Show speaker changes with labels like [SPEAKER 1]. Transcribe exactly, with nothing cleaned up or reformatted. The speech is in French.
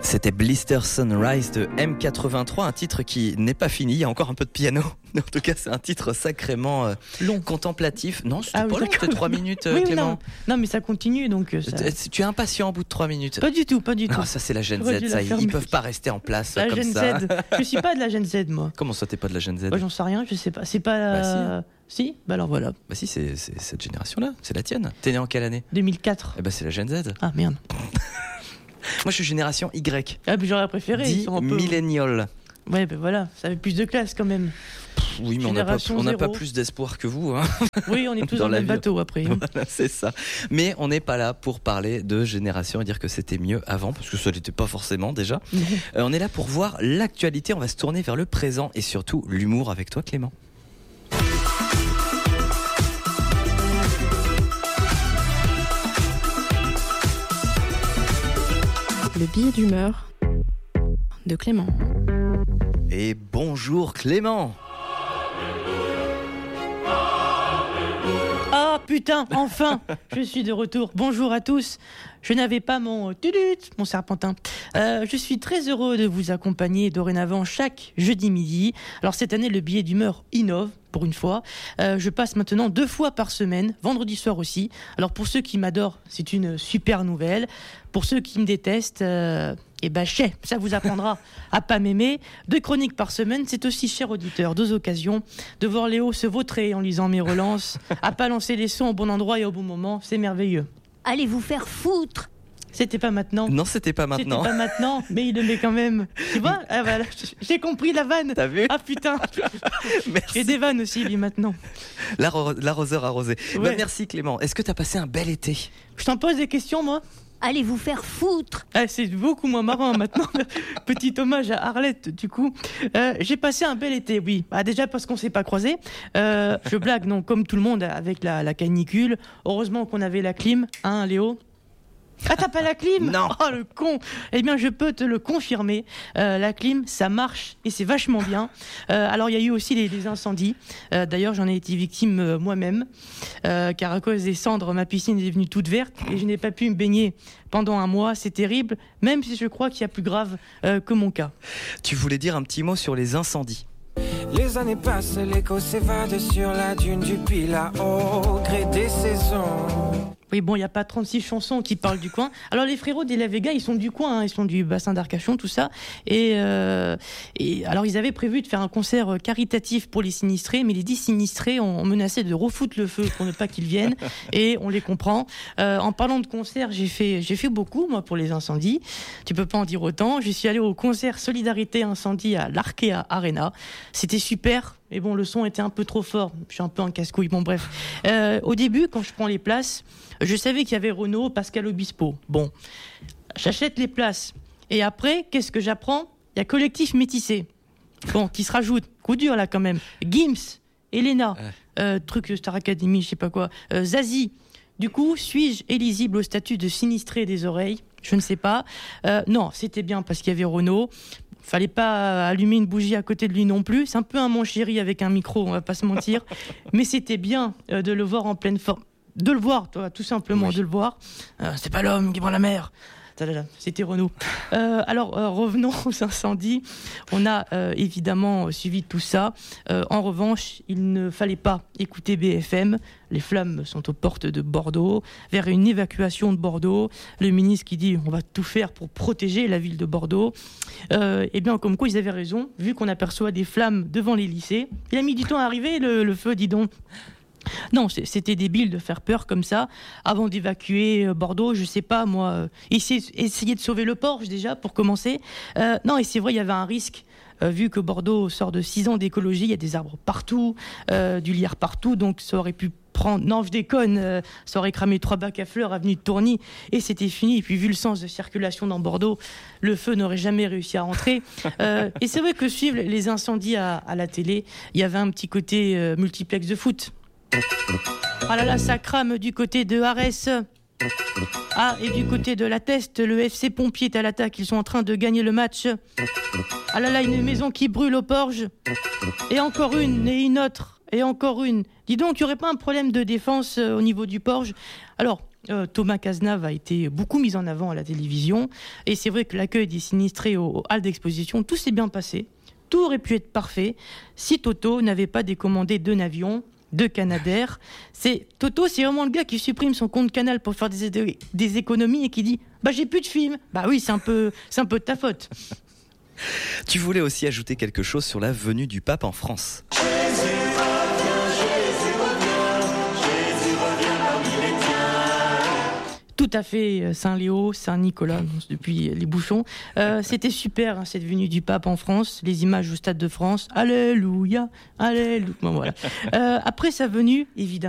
[SPEAKER 1] C'était Blister Sunrise de M quatre-vingt-trois, un titre qui n'est pas fini, il y a encore un peu de piano. En tout cas, c'est un titre sacrément euh,
[SPEAKER 2] long,
[SPEAKER 1] contemplatif. Non, c'était
[SPEAKER 2] ah,
[SPEAKER 1] pas
[SPEAKER 2] oui,
[SPEAKER 1] long, c'était trois minutes,
[SPEAKER 2] oui,
[SPEAKER 1] Clément.
[SPEAKER 2] Non. non, mais ça continue, donc... Ça...
[SPEAKER 1] Tu es impatient au bout de trois minutes?
[SPEAKER 2] Pas du tout, pas du tout.
[SPEAKER 1] Ah, ça, c'est la Gen Z, ça. Ils peuvent pas rester en place
[SPEAKER 2] la
[SPEAKER 1] comme
[SPEAKER 2] Gen
[SPEAKER 1] ça.
[SPEAKER 2] Z. Je suis pas de la Gen Z, moi.
[SPEAKER 1] Comment ça, t'es pas de la Gen Z?
[SPEAKER 2] Moi, j'en sais rien, je sais pas. C'est pas la...
[SPEAKER 1] Bah,
[SPEAKER 2] si. Si Bah alors voilà.
[SPEAKER 1] Bah si, c'est, c'est cette génération-là, c'est la tienne. T'es né en quelle année?
[SPEAKER 2] deux mille quatre.
[SPEAKER 1] Eh bah c'est la Gen Z.
[SPEAKER 2] Ah merde.
[SPEAKER 1] Moi, je suis génération Y.
[SPEAKER 2] Ah, mais j'aurais préféré.
[SPEAKER 1] Dit
[SPEAKER 2] peu...
[SPEAKER 1] millénial.
[SPEAKER 2] Ouais, ben voilà, ça avait plus de classe quand même.
[SPEAKER 1] Pff, oui, mais on n'a pas, on n'a pas plus d'espoir que vous. Hein.
[SPEAKER 2] Oui, on est tous dans, dans le même bateau après.
[SPEAKER 1] Voilà, c'est ça. Mais on n'est pas là pour parler de génération et dire que c'était mieux avant, parce que ça n'était pas forcément déjà. euh, on est là pour voir l'actualité. On va se tourner vers le présent et surtout l'humour avec toi, Clément.
[SPEAKER 3] Le billet d'humeur de Clément.
[SPEAKER 1] Et bonjour Clément.
[SPEAKER 2] Ah putain, enfin, je suis de retour. Bonjour à tous. Je n'avais pas mon tudut, mon serpentin. Euh, je suis très heureux de vous accompagner dorénavant chaque jeudi midi. Alors cette année, le billet d'humeur innove. Pour une fois. Euh, je passe maintenant deux fois par semaine, vendredi soir aussi. Alors pour ceux qui m'adorent, c'est une super nouvelle. Pour ceux qui me détestent, euh, eh ben chais, ça vous apprendra à pas m'aimer. Deux chroniques par semaine, c'est aussi, cher auditeur, deux occasions de voir Léo se vautrer en lisant mes relances, à pas lancer les sons au bon endroit et au bon moment, c'est merveilleux.
[SPEAKER 4] Allez vous faire foutre.
[SPEAKER 2] C'était pas maintenant.
[SPEAKER 1] Non, c'était pas maintenant.
[SPEAKER 2] C'était pas maintenant, mais il le met quand même. Tu vois, ah, voilà, j'ai compris la vanne.
[SPEAKER 1] T'as vu?
[SPEAKER 2] Ah putain.
[SPEAKER 1] Merci.
[SPEAKER 2] Et des vannes aussi, lui, maintenant.
[SPEAKER 1] L'arro- l'arroseur arrosé.
[SPEAKER 2] Ouais.
[SPEAKER 1] Bah, merci Clément. Est-ce que t'as passé un bel été?
[SPEAKER 2] Je t'en pose des questions, moi.
[SPEAKER 4] Allez vous faire foutre.
[SPEAKER 2] Ah, c'est beaucoup moins marrant maintenant. Petit hommage à Arlette, du coup. Euh, j'ai passé un bel été, oui. Ah, déjà parce qu'on s'est pas croisés. Euh, je blague, non, comme tout le monde avec la, la canicule. Heureusement qu'on avait la clim, hein, Léo? Ah, t'as pas la clim?
[SPEAKER 1] Non.
[SPEAKER 2] Oh, le con. Eh bien, je peux te le confirmer. Euh, la clim, ça marche et c'est vachement bien. Euh, alors, il y a eu aussi les, les incendies. Euh, d'ailleurs, j'en ai été victime euh, moi-même. Euh, car à cause des cendres, ma piscine est devenue toute verte et je n'ai pas pu me baigner pendant un mois. C'est terrible, même si je crois qu'il y a plus grave euh, que mon cas.
[SPEAKER 1] Tu voulais dire un petit mot sur les incendies?
[SPEAKER 5] Les années passent, l'écho s'évade sur la dune du Pilat au gré des saisons.
[SPEAKER 2] Oui, bon, il n'y a pas trente-six chansons qui parlent du coin. Alors, les frérots des La Vega, ils sont du coin, hein, ils sont du bassin d'Arcachon, tout ça. Et, euh, et alors, ils avaient prévu de faire un concert caritatif pour les sinistrés, mais les dix sinistrés ont menacé de refoutre le feu pour ne pas qu'ils viennent. Et on les comprend. Euh, en parlant de concert, j'ai fait, j'ai fait beaucoup, moi, pour les incendies. Tu peux pas en dire autant. Je suis allée au concert Solidarité Incendie à l'Arkea Arena. C'était super. Mais bon, le son était un peu trop fort. Je suis un peu en casse-couille. Bon, bref. Euh, au début, quand je prends les places, je savais qu'il y avait Renaud, Pascal Obispo. Bon, j'achète les places. Et après, qu'est-ce que j'apprends? Il y a Collectif Métissé. Bon, qui se rajoute. Coup dur, là, quand même. Gims, Elena, ouais. euh, truc Star Academy, je sais pas quoi. Euh, Zazie. Du coup, suis-je éligible au statut de sinistré des oreilles? Je ne sais pas. Euh, non, c'était bien parce qu'il y avait Renaud. Fallait pas allumer une bougie à côté de lui non plus. C'est un peu un mon chéri avec un micro, on va pas se mentir. Mais c'était bien euh, de le voir en pleine forme. De le voir, toi, tout simplement, oui. de le voir. Euh, c'est pas l'homme qui prend la mer. C'était Renaud. Euh, alors, euh, revenons aux incendies. On a euh, évidemment suivi tout ça. Euh, en revanche, il ne fallait pas écouter B F M. Les flammes sont aux portes de Bordeaux, vers une évacuation de Bordeaux. Le ministre qui dit on va tout faire pour protéger la ville de Bordeaux. Euh, et bien, comme quoi, ils avaient raison, vu qu'on aperçoit des flammes devant les lycées. Il a mis du temps à arriver, le, le feu, dis donc. Non, c'était débile de faire peur comme ça avant d'évacuer Bordeaux, je sais pas moi, euh, essayer, essayer de sauver le Porche déjà pour commencer. Euh, non, et c'est vrai, il y avait un risque, euh, vu que Bordeaux sort de six ans d'écologie, il y a des arbres partout, euh, du lierre partout, donc ça aurait pu prendre, non je déconne, euh, ça aurait cramé trois bacs à fleurs avenue de Tourny et c'était fini. Et puis vu le sens de circulation dans Bordeaux, le feu n'aurait jamais réussi à rentrer. Euh, et c'est vrai que suivre les incendies à, à la télé, il y avait un petit côté euh, multiplex de foot. Ah là là, ça crame du côté de Arès. Ah, et du côté de la Teste, le F C Pompier est à l'attaque. Ils sont en train de gagner le match. Ah là là, une maison qui brûle au Porge. Et encore une, et une autre, et encore une. Dis donc, il n'y aurait pas un problème de défense euh, au niveau du Porge? Alors, euh, Thomas Cazenave a été beaucoup mis en avant à la télévision. Et c'est vrai que l'accueil des sinistrés aux, aux halles d'exposition, tout s'est bien passé. Tout aurait pu être parfait si Toto n'avait pas décommandé deux avions, deux Canadair. C'est, Toto, c'est vraiment le gars qui supprime son compte Canal pour faire des, des économies et qui dit « Bah, j'ai plus de films !» Bah oui, c'est un peu, c'est un peu de ta faute.
[SPEAKER 1] Tu voulais aussi ajouter quelque chose sur la venue du pape en France.
[SPEAKER 2] Tout à fait, Saint-Léo, Saint-Nicolas, depuis les bouchons. Euh, c'était super, hein, cette venue du pape en France, les images au Stade de France. Alléluia, alléluia. Bon, voilà. Euh, après sa venue, évidemment,